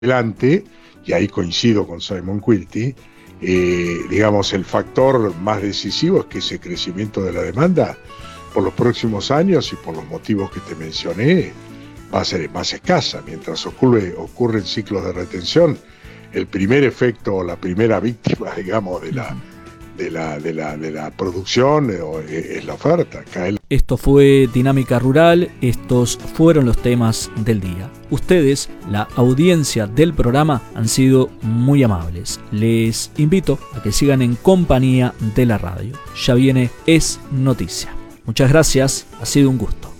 adelante, y ahí coincido con Simon Quilty, digamos, el factor más decisivo es que ese crecimiento de la demanda por los próximos años y por los motivos que te mencioné va a ser más escasa. Mientras ocurren ciclos de retención, el primer efecto o la primera víctima, digamos, de la producción es la oferta. Esto fue Dinámica Rural, estos fueron los temas del día. Ustedes, la audiencia del programa, han sido muy amables. Les invito a que sigan en compañía de la radio. Ya viene Es Noticia. Muchas gracias, ha sido un gusto.